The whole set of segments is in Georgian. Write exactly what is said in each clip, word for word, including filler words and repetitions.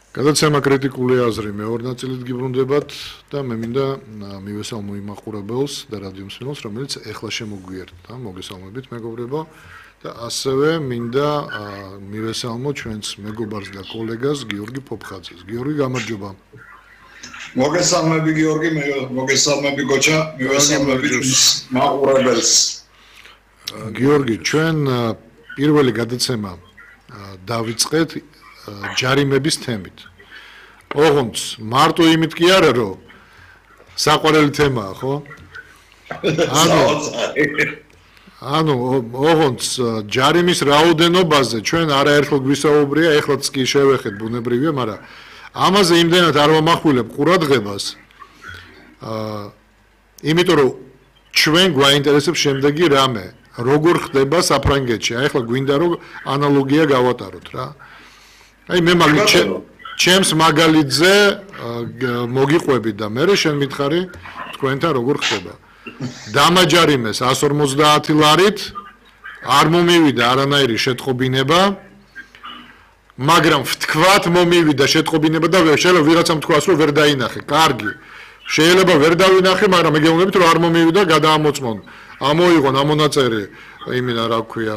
გადაცემა კრიტიკული აზრი მეორე ნაწილით გიბრუნდებათ და მე მინდა მივესალმო იმ მაყურებელს და რადიო მსმენელს, რომელიც ეხლა შემოგვიერთდა, მოგესალმებით მეგობრებო და ასევე მინდა მივესალმო ჩვენს მეგობარს და კოლეგას გიორგი ფოფხაძეს. გიორგი, გამარჯობა. მოგესალმები გიორგი, მოგესალმები გოჩა, მივესალმებით მაყურებელს. გიორგი, ჩვენ პირველი გადაცემა დავიწყეთ ჯარიმების თემით. ოღონდ მარტო იმით კი არა, რომ საყვარელი თემაა, ხო? ანუ ანუ ოღონდ ჯარიმის რაოდენობაზე ჩვენ არაერთხელ გვისაუბრია, ეხლაც კი შევეხეთ ბუნებრივია, მაგრამ ამაზე იმდენად არ ვამახვილებ ყურადღებას. აა იმიტომ რომ ჩვენ გვაინტერესებს შემდეგი რამე, როგორ ხდება საფრანგეთში. აი ახლა გვინდა რომ ანალოგია გავატაროთ რა. აი მე მაგალითად ჩემს მაგალითზე მოგიყვებით და მე შენ მითხარი თქვენთან როგორ ხდება. დამაჯარიმეს εκατს ორმოცდაათი ლარით, არ მომივიდა არანაირი შეტყობინება, მაგრამ ვთქვათ მომივიდა შეტყობინება და შეიძლება ვიღაცამ თქვას რომ ვერ დაინახე. კარგი. შეიძლება ვერ დავინახე, მაგრამ მეგეუბნებით რომ არ მომივიდა, გადაამოწმონ. ამოიღონ ამონაწერი იმენა რა ქვია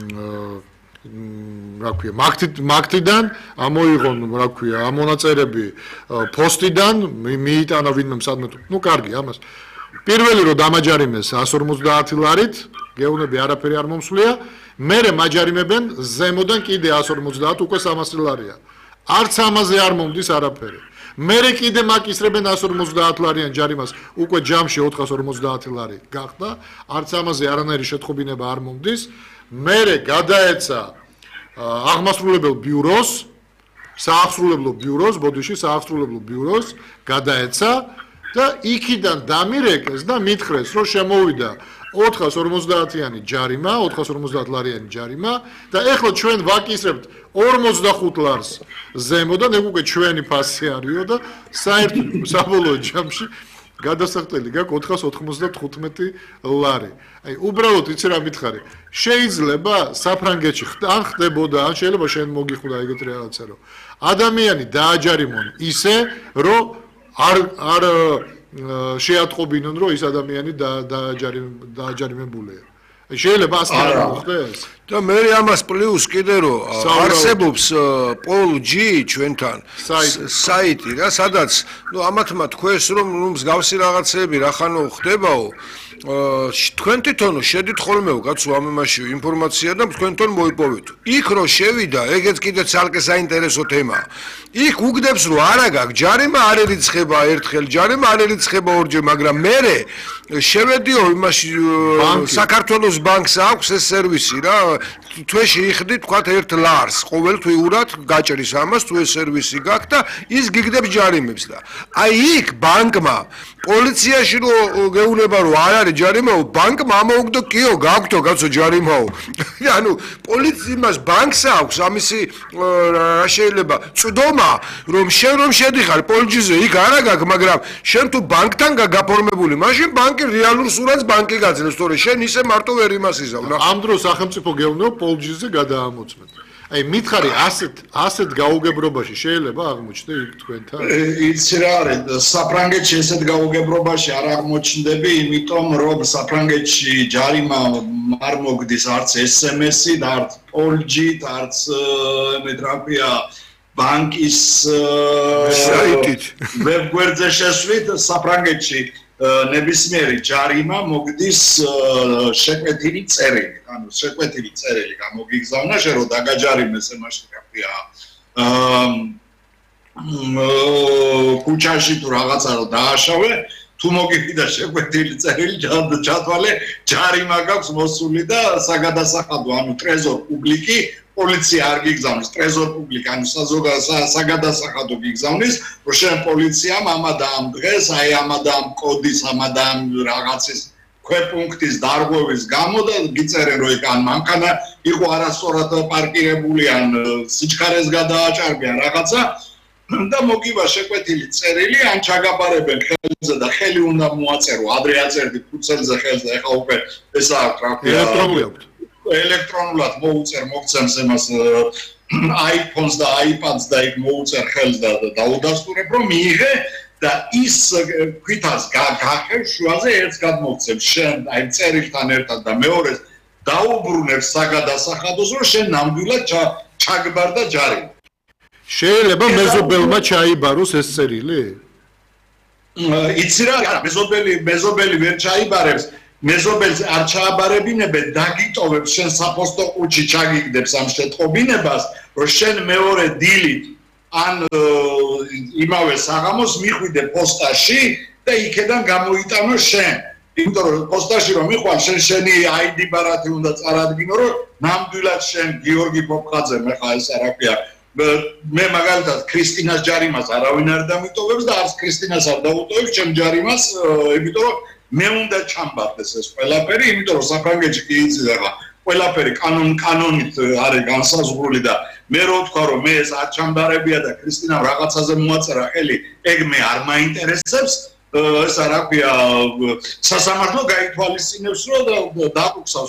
რა ქვია მაგთიდან ამოიღონ რა ქვია ამონაწერები პოსტიდან მიიტანა ვინმე სადმე ნუ კარგი ამას პირველი რომ დამაჯარიმეს εκατს ორმოცდაათი ლარით გეუბნები არაფერი არ მომსვლია მერე მაჯარიმებენ ზემოდან კიდე εκατს ორმოცდაათი უკვე სამასი ლარია არც ამაზე არ მომდის არაფერი მერე კიდე მაკისრებენ εκατს ორმოცდაათი ლარიან ჯარიმას უკვე ჯამში ოთხას ორმოცდაათი ლარი გახდა არც ამაზე არანაირი შეტყობინება არ მომდის მერე გადაეცა აღმასრულებელ ბიუროს საახსრულებლო ბიუროს ბოდიში საახსრულებლო ბიუროს გადაეცა და იქიდან დამირეკეს და მითხრეს რომ შემოვიდა ოთხას ორმოცდაათიანი ჯარიმა ოთხას ორმოცდაათი ლარიანი ჯარიმა და ეხლა ჩვენ ვაკისრებთ ორმოცდახუთ ლარს ზემოდან ეგ უკვე ჩვენი ფასი არისო და საერთოდ საბოლოო ჯამში გადასახდელი გაქვს ოთხას ოთხმოცდათხუთმეტი ლარი. აი, უბრალოდ იცი რა მითხარი. შეიძლება საფრანგეთში ან ხდებოდა, ან შეიძლება შენ მოგიხვდა ეგეთი რაღაცა, რომ ადამიანი დააჯარიმონ ისე, რომ არ არ შეატყობინონ, რომ ის ადამიანი დააჯარიმებულია. შეიძლება ასე არ მოხდეს. და მე ამას პლუს კიდე რომ არსებობს პოლ ჯი ჩვენთან საიტი რა სადაც ნუ ამათმა თქვეს რომ ნუ მსგავსი რაღაცები რახანო ხდებაო თქვენ თვითონ შედით ხოლმე კაცო ამ იმაში ინფორმაცია და თქვენ თვითონ მოიპოვეთ იქ რო შევიდა ეგეც კიდე ცალკე საინტერესო თემაა იქ უგდებს რომ არა გაქვს ჯარიმა არ ერიცხება ერთხელ ჯარიმა არ ერიცხება ორჯერ მაგრამ მე შევედიო იმაში საქართველოს ბანკს აქვს ეს სერვისი რა თვეში იხდი თქვათ ერთ ლარს ყოველთვიურად გაჭრის ამას თუ ეს სერვისი გაქვს და ის გიგდებს ჯარიმებს და აი იქ ბანკმა პოლიციაში რო გეუბნება რომ არ არის ჯარიმაო ბანკმა ამოუგდო კიო გაქვთო კაცო ჯარიმაო ანუ პოლიციას ბანკს აქვს ამისი რა შეიძლება წვდომა რომ შენ რომ შედიხარ პოლიციაზე იქ არა გაქვს მაგრამ შენ თუ ბანკთან გაფორმებული მაშინ ბანკი რეალურ სურათს ბანკი გაძლევს თორე შენ ისე მარტო ვერ იმას იზავ რა ამ დროს სახელმწიფო გეუბნო პოლიციაზე გადაამოწმეთ აი მითხარი ასეთ ასეთ გაუგებრობაში შეიძლება აღმოჩნდე იქ თქვენთან იცი რა არის საფრანგეთში ესეთ გაუგებრობაში არ აღმოჩნდები იმიტომ რომ საფრანგეთში ჯარიმა არ მოგდის არც ეს ემ ესი და არც პოლჯი და არც მე რა ქვია ბანკის საიტით ვებგვერდზე შესვლით საფრანგეთში ნებისმიერი ჯარიმა მოგდის შეკვეთილი წერილი, ანუ შეკვეთილი წერილი გამოგიგზავნა, შენ რომ დაგაჯარიმეს ემაში რა ქვია კუჩაში თუ რაღაცა რომ დააშავე, თუ მოგიფიდა შეკვეთილი წერილი, ჩათვალე ჯარიმა გაქვს მოსული და საგადასახადო, ანუ ტრეზორ პუბლიკი პოლიცია არ გიგზავნის, ტრეზორ პუბლიკი, ანუ საგადასახადო გიგზავნის, რომ შენ პოლიციამ ამადა ამ დღეს, აი ამადა ამ კოდის, ამადა ამ რაღაცის ქვეპუნქტის დარღვევის გამო და გიწერენ რომ იქ ან მანქანა იყო არასწორად პარკირებული, ან სიჩქარეს გადააჭარბიან რაღაცა და მოგივა შეკვეთილი წერილი, ან ჩაგაბარებენ ხელზე და ხელი უნდა მოაწერო, ადრე აწერდი ფუცელზე ხელზე, ეხლა უკვე ესაა რა ქვია ელექტრონულად ელექტრონულად მოუწერ მოგცემს ემას iPhones და iPads და იქ მოუწერ ხელს და დაუდასტურებ რომ მიიღე და ის ქვითას გახევ შუაზე ერთს გადმოგცემ შენ აი წერილთან ერთად და მეორეს დაუბრუნებ საგადასახადოს რომ შენ ნამდვილად ჩაგბარდა ჯარი შეიძლება მეზობელმა ჩაიბაროს ეს წერილი? იცი რა არა მეზობელი მეზობელი ვერ ჩაიბარებს მეზობელს არ ჩააბარებინებენ დაგიტოვებს შენ საფოსტო ყუთში ჩაგიგდებს ამ შეტყობინებას რომ შენ მეორე დილით ან იმავე საღამოს მიხვიდე პოსტაში და იქედან გამოიტანო შენ იმიტომ რომ პოსტაში რომ მიხვალ შენ შენი აიდი ბარათი უნდა წარადგინო რომ ნამდვილად შენ გიორგი პოპხაძე მე ხა ეს რა ქვია მე მაგალითად ქრისტინას ჯარიმას არავინ არ დამიტოვებს და არც ქრისტინას არ დაუტოვებს ჩემ ჯარიმას იმიტომ რომ მე უნდა ჩამბარდეს ეს ყველაფერი იმიტომ რომ საფრანგეთში კი იცი ახლა ყველაფერი კანონ კანონით არის განსაზღვრული და მე რო ვთქვა რომ მე ეს არ ჩამბარებია და ქრისტინამ რაღაცაზე მოაწერა ხელი ეგ მე არ მაინტერესებს ეს რა ქვია სასამართლო გაითვალისწინებს რომ დაუკსავს